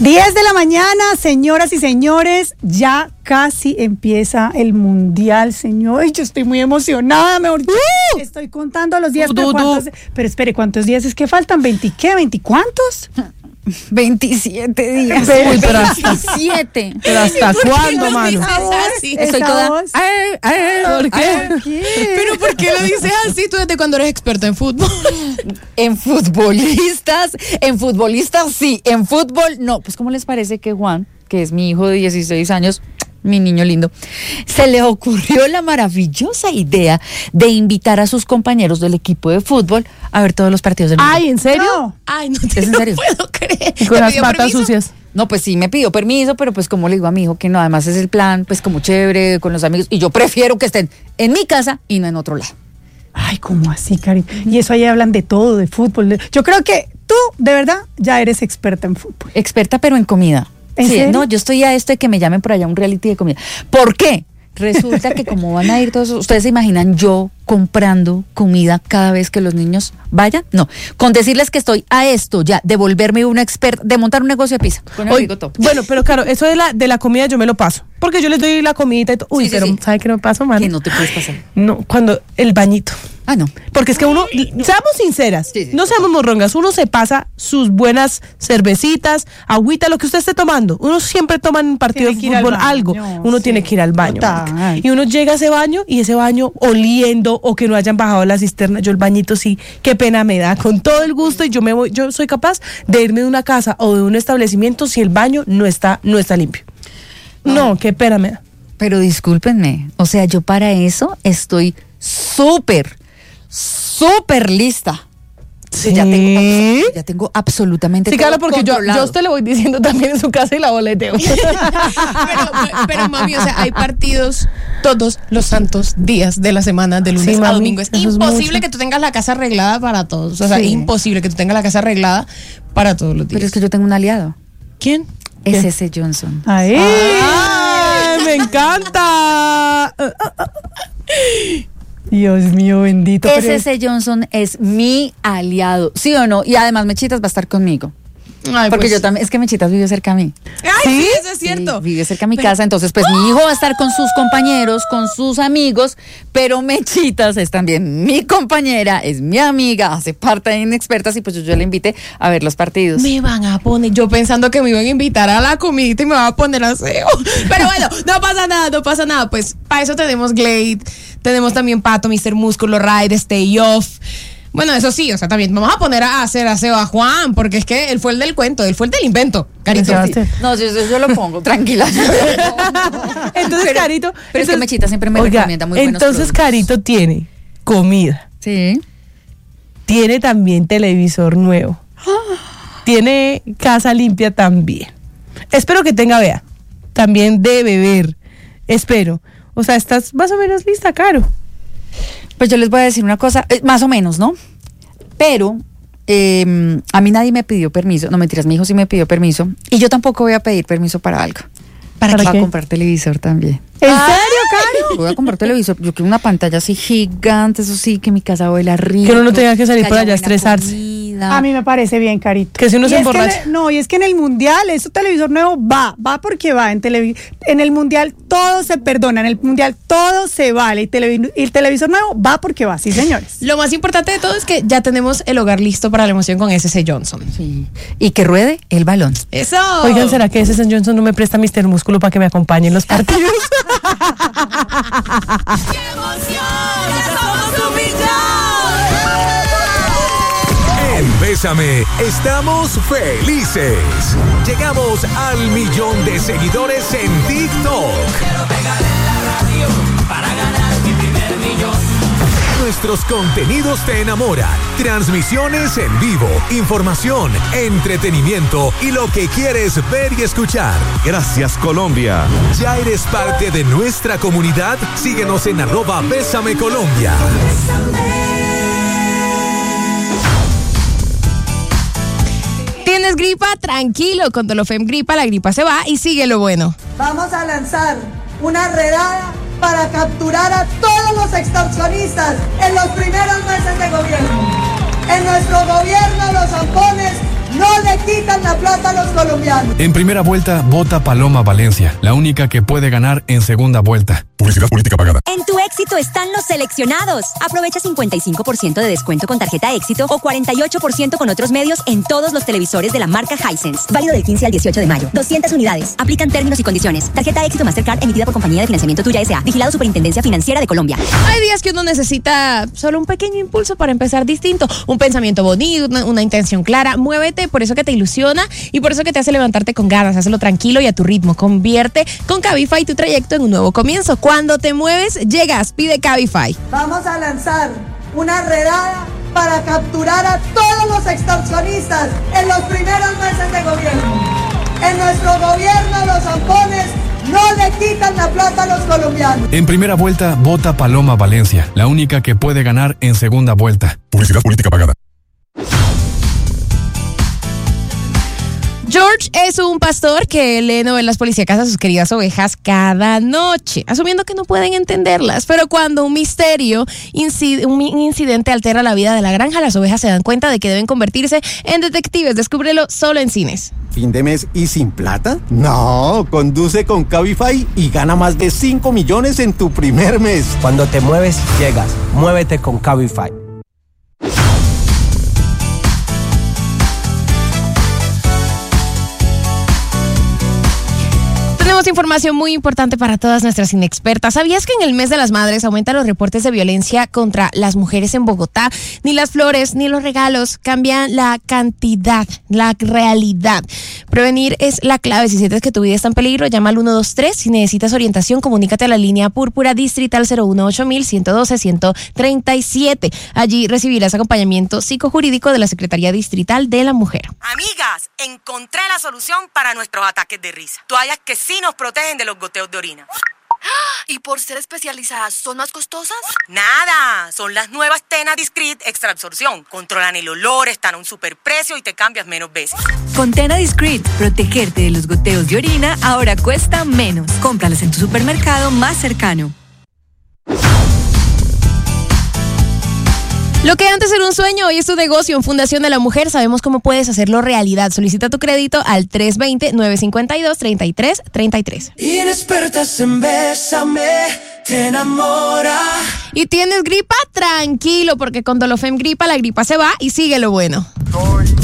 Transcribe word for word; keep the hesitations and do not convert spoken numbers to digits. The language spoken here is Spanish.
diez de la mañana, señoras y señores, ya casi empieza el mundial, señor. Yo estoy muy emocionada, mejor dicho. Uh, estoy contando los días. Pero, ¿cuántos, pero espere, ¿cuántos días es que faltan? ¿veinte qué? ¿veinte cuántos? veintisiete días. Pero, pero hasta siete. ¿Pero hasta cuándo, mano? Así? Estoy toda. Ay, ay, ¿Por qué? Ay, ¿qué? ¿Pero por qué lo dices así? ¿Tú desde cuando eres experta en fútbol? En futbolistas, en futbolistas sí, en fútbol no. Pues ¿cómo les parece que Juan, que es mi hijo de dieciséis años, mi niño lindo, se le ocurrió la maravillosa idea de invitar a sus compañeros del equipo de fútbol a ver todos los partidos del mundo? Ay, ¿en serio? No. Ay, no te ¿Es en lo serio? puedo creer. ¿Y con las patas sucias? No, pues sí, me pidió permiso, pero pues como le digo a mi hijo que no, además es el plan, pues como chévere, con los amigos, y yo prefiero que estén en mi casa y no en otro lado. Ay, ¿cómo así, Cari? Y eso ahí hablan de todo, de fútbol. de- Yo creo que tú, de verdad, ya eres experta en fútbol. Experta, pero en comida. ¿En Sí, serio? no, yo estoy a esto de que me llamen por allá un reality de comida. ¿Por qué? Resulta que como van a ir todos, ¿ustedes se imaginan yo comprando comida cada vez que los niños vayan? No, con decirles que estoy a esto ya, de volverme una experta, de montar un negocio de pizza. Con eso Oye, digo todo. bueno, pero claro, eso de la, de la comida yo me lo paso. Porque yo les doy la comidita y todo. Uy, Sí, sí, pero sí. ¿sabe qué no me paso, mano? Que no te puedes pasar. No, cuando el bañito. Ah, no. Porque es que uno, seamos sinceras, Sí, sí. no seamos morrongas, uno se pasa sus buenas cervecitas, agüita, lo que usted esté tomando. Uno siempre toma en un partido Tiene de que ir al fútbol baño, algo. Uno sí. tiene que ir al baño. Total. marica. Y uno llega a ese baño y ese baño oliendo o que no hayan bajado la cisterna. Yo el bañito sí, qué pena me da, con todo el gusto, y yo me voy, yo soy capaz de irme de una casa o de un establecimiento si el baño no está, no está limpio. No, qué pena me da. Pero discúlpenme, o sea, yo para eso estoy súper, súper lista. Sí. Ya tengo, ya tengo absolutamente Sí, todo claro, porque yo, yo a controlado. usted le voy diciendo también en su casa y la boleteo. pero, pero mami, o sea, hay partidos todos los santos días de la semana, de lunes Sí, a mami, domingo. Es eso es imposible mucho. que tú tengas la casa arreglada para todos. O sea, Sí. es imposible que tú tengas la casa arreglada para todos los días. Pero es que yo tengo un aliado, ¿Quién? es ¿Qué? ese Johnson. Ahí. ¡Ay, me encanta! Dios mío, bendito. Ese pero- ese Johnson es mi aliado, ¿sí o no? Y además Mechitas va a estar conmigo. Ay, Porque pues. yo también, es que Mechitas vive cerca a mí. Ay, sí, eso es cierto. Sí, vive cerca a mi Pero- casa, entonces pues mi hijo va a estar con sus compañeros, con sus amigos, pero Mechitas es también mi compañera, es mi amiga, hace parte de Inexpertas y pues yo, yo la invité a ver los partidos. Me van a poner, yo pensando que me iban a invitar a la comidita y me van a poner aseo. Pero bueno, no pasa nada, no pasa nada. Pues para eso tenemos Glade, tenemos también Pato, mister Músculo, Ride, Stay Off. Bueno, eso sí, o sea, también vamos a poner a hacer aseo a Juan, porque es que él fue el del cuento, él fue el del invento, Carito. Sebastián. No, yo, yo, yo lo pongo, tranquila. Entonces, Pero- Carito. pero es que entonces- Mechita siempre me Oiga, recomienda muy buenos entonces, productos. Carito tiene comida, Sí. tiene también televisor nuevo, tiene casa limpia también. Espero que tenga, vea, también de beber. Espero. O sea, estás más o menos lista, Caro. Pues yo les voy a decir una cosa, eh, más o menos, ¿no? Pero eh, a mí nadie me pidió permiso, no mentiras, mi hijo sí me pidió permiso y yo tampoco voy a pedir permiso para algo. ¿Para Para qué? comprar televisor también. ¿En serio, Caro? Voy a comprar televisor, yo quiero una pantalla así gigante, eso sí, que mi casa vuela rico. Que uno no tenga que salir por haya allá a buena estresarse. comida. A mí me parece bien, Carito. Que si uno Y se es que emborracha. en el- no, y es que en el mundial, eso televisor nuevo va, va porque va. En, televi- en el mundial todo se perdona, en el mundial todo se vale. Y, televi- y el televisor nuevo va porque va, sí, señores. Lo más importante de todo es que ya tenemos el hogar listo para la emoción con S C Johnson. Sí. Y que ruede el balón. Eso. Oigan, ¿será que ese San Johnson no me presta mister Músculo para que me acompañe en los partidos? ¡Qué emoción! ¡Ya somos un En Bésame estamos felices. Llegamos al millón de seguidores en TikTok. Nuestros contenidos te enamoran. Transmisiones en vivo, información, entretenimiento y lo que quieres ver y escuchar. Gracias, Colombia. ¿Ya eres parte de nuestra comunidad? Síguenos en arroba Bésame Colombia. ¿Tienes gripa? Tranquilo, con Dolofem Gripa la gripa se va y sigue lo bueno. Vamos a lanzar una redada para capturar a todos los extorsionistas en los primeros meses de gobierno. En nuestro gobierno los zampones no le quitan la plata a los colombianos. En primera vuelta, vota Paloma Valencia, la única que puede ganar en segunda vuelta. Publicidad política pagada. En Tu Éxito están los seleccionados. Aprovecha cincuenta y cinco por ciento de descuento con tarjeta Éxito o cuarenta y ocho por ciento con otros medios en todos los televisores de la marca Hisense. Válido del quince al dieciocho de mayo. doscientas unidades. Aplican términos y condiciones. Tarjeta Éxito Mastercard emitida por Compañía de Financiamiento Tuya S A. Vigilado Superintendencia Financiera de Colombia. Hay días que uno necesita solo un pequeño impulso para empezar distinto. Un pensamiento bonito, una, una intención clara. Muévete, por eso que te ilusiona y por eso que te hace levantarte con ganas. Hazlo tranquilo y a tu ritmo. Convierte con Cabify tu trayecto en un nuevo comienzo. Cuando te mueves, llegas. Pide Cabify. Vamos a lanzar una redada para capturar a todos los extorsionistas en los primeros meses de gobierno. En nuestro gobierno los zampones no le quitan la plata a los colombianos. En primera vuelta, vota Paloma Valencia, la única que puede ganar en segunda vuelta. Publicidad política pagada. George es un pastor que lee novelas policíacas a sus queridas ovejas cada noche, asumiendo que no pueden entenderlas. Pero cuando un misterio, incid- un incidente altera la vida de la granja, las ovejas se dan cuenta de que deben convertirse en detectives. Descúbrelo solo en cines. ¿Fin de mes y sin plata? No, conduce con Cabify y gana más de cinco millones en tu primer mes. Cuando te mueves, llegas. Muévete con Cabify. Tenemos información muy importante para todas nuestras inexpertas. ¿Sabías que en el mes de las madres aumentan los reportes de violencia contra las mujeres en Bogotá? Ni las flores ni los regalos cambian la cantidad, la realidad. Prevenir es la clave. Si sientes que tu vida está en peligro, llama al uno dos tres. Si necesitas orientación, comunícate a la línea púrpura distrital cero uno ocho mil ciento doce ciento treinta y siete. Allí recibirás acompañamiento psicojurídico de la Secretaría Distrital de la Mujer. Amigas, encontré la solución para nuestros ataques de risa. Toallas que sí nos protegen de los goteos de orina. ¿Y por ser especializadas son más costosas? Nada, son las nuevas Tena Discreet Extra Absorción. Controlan el olor, están a un superprecio y te cambias menos veces. Con Tena Discreet, protegerte de los goteos de orina ahora cuesta menos. Cómpralas en tu supermercado más cercano. Lo que antes era un sueño, hoy es tu negocio. En Fundación de la Mujer sabemos cómo puedes hacerlo realidad. Solicita tu crédito al tres dos cero, nueve cinco dos, tres tres tres tres. Inexpertas en Bésame, te enamora. ¿Y tienes gripa? Tranquilo, porque con Dolofem Gripa la gripa se va y sigue lo bueno.